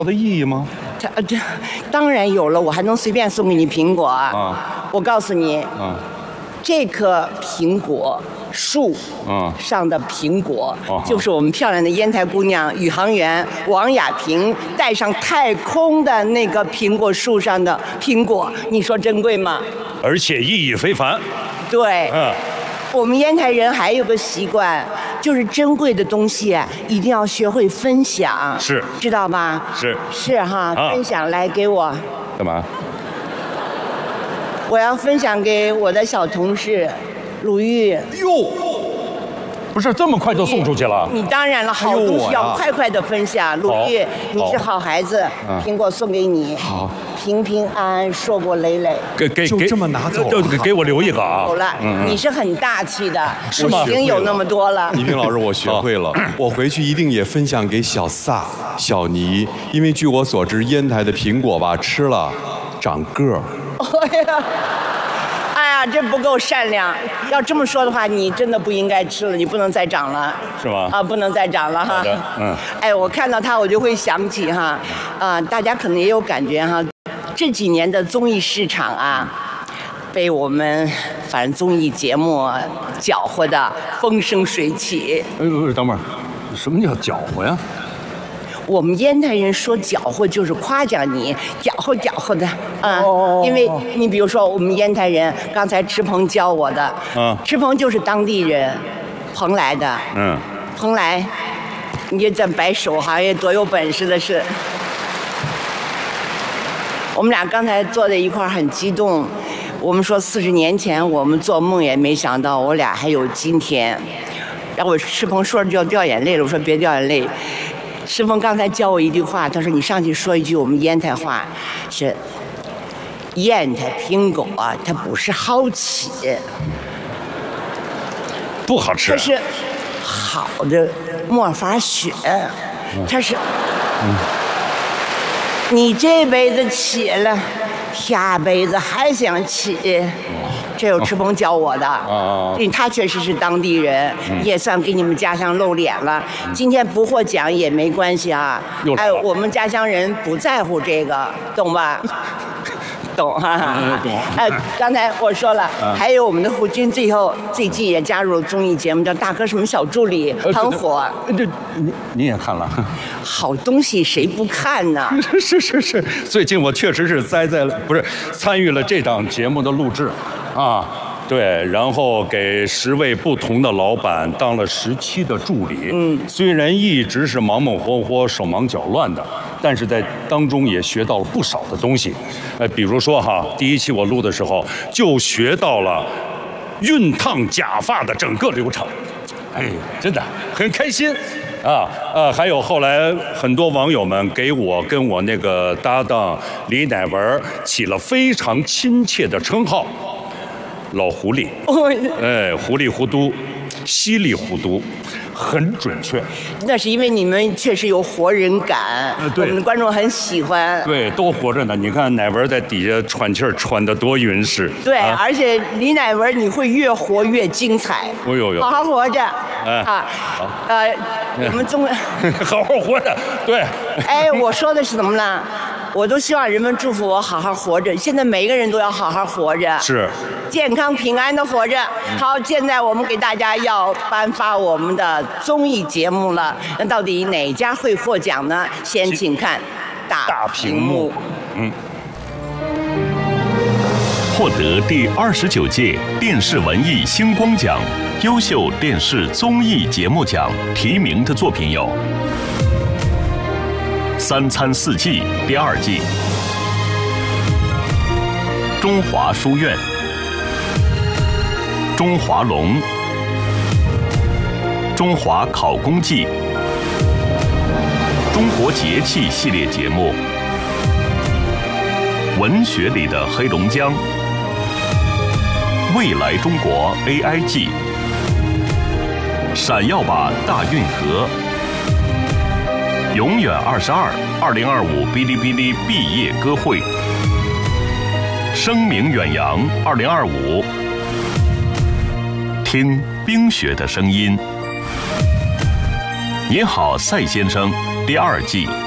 的意义吗？ 这当然有了，我还能随便送给你苹果啊！ 我告诉你，这棵苹果树上的苹果，就是我们漂亮的烟台姑娘宇航员王亚平带上太空的那个苹果树上的苹果，你说珍贵吗？ 而且意义非凡。 对，我们烟台人还有个习惯，就是珍贵的东西一定要学会分享， 是， 知道吧？是哈，分享来给我。 干嘛？ 我要分享给我的小同事鲁豫。 哟，不是这么快就送出去了？ 你当然了，好东西要快快的分享。鲁豫，你是好孩子，苹果送给你。 好。 平平安安，硕果累累， 就这么拿走， 就给我留一个啊！ 有了，你是很大气的， 是吗？ 已经有那么多了。 倪萍老师，我学会了，我回去一定也分享给小撒、小倪，因为据我所知，烟台的苹果吧，吃了长个儿。 哎呀，这不够善良。要这么说的话，你真的不应该吃了，你不能再长了， 是吗？ 啊，不能再长了哈。哎，我看到它，我就会想起哈，大家可能也有感觉哈。这几年的综艺市场啊，被我们反正综艺节目搅和的风生水起。 等会儿，什么叫搅和呀？ 我们烟台人说搅和就是夸奖你，搅和的啊。因为你比如说我们烟台人，刚才池鹏教我的，池鹏就是当地人，蓬莱的，蓬莱，你就这摆手好像多有本事的是。我们俩刚才坐在一块儿很激动，我们说40年前我们做梦也没想到我俩还有今天。然后池鹏说着就要掉眼泪了，我说别掉眼泪。池鹏刚才教我一句话，他说你上去说一句我们烟台话，是烟台苹果啊，它不是好吃， 不好吃， 它是好的没法选，它是。你这辈子起了，下辈子还想起，这有池鹏教我的。因为他确实是当地人，也算给你们家乡露脸了。今天不获奖也没关系啊。哎，我们家乡人不在乎这个，懂吧？懂哈。 懂。 哎，刚才我说了，还有我们的胡军，最近也加入了综艺节目，叫《大哥什么小助理》，很火。 这你也看了？ 好东西谁不看呢？ 是，最近我确实是参与了这档节目的录制，啊，对，然后给10位不同的老板当了17的助理。虽然一直是忙忙活活、手忙脚乱的，但是在当中也学到了不少的东西。比如说哈，第1期我录的时候就学到了熨烫假发的整个流程，哎，真的很开心。还有后来很多网友们给我跟我那个搭档李乃文起了非常亲切的称号，老狐狸，糊里糊涂，稀里糊涂，很准确。 那是因为你们确实有活人感，我们的观众很喜欢。 对，都活着呢。你看乃文在底下喘气儿喘得多匀实。 对，而且李乃文你会越活越精彩。好好活着。我们好好活着。对。 哎，我说的是什么呢？我都希望人们祝福我好好活着。现在每个人都要好好活着， 是健康平安的活着。好，现在我们给大家要颁发我们的综艺节目了。那到底哪家会获奖呢？先请看大屏幕。 获得第29届电视文艺星光奖优秀电视综艺节目奖提名的作品有《三餐四季》第2季，中华书院、中华龙、中华考工记、中国节气系列节目、文学里的黑龙江、未来中国 AI 季、闪耀吧大运河、永远222025哔哩哔哩毕业歌会、声名远扬2025，听冰雪的声音。你好，赛先生第2季。